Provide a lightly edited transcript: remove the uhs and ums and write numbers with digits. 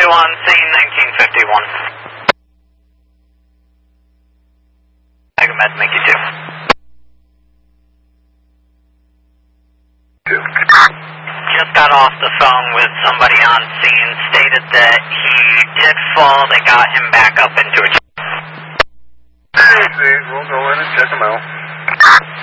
on scene 1951. Megamed, make you 2. Just got off the phone with somebody on scene, stated that he did fall, they got him back up into a... We'll go in and check him out.